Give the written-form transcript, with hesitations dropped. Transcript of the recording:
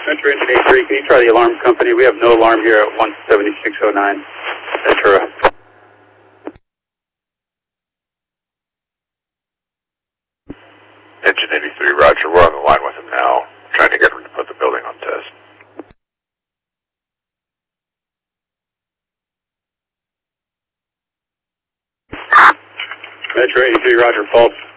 Metro Engine 83, can you try the alarm company? We have no alarm here at 17609 Ventura. Engine 83, roger. We're on the line with him now, trying to get him to put the building on test. Metro 83, roger, false.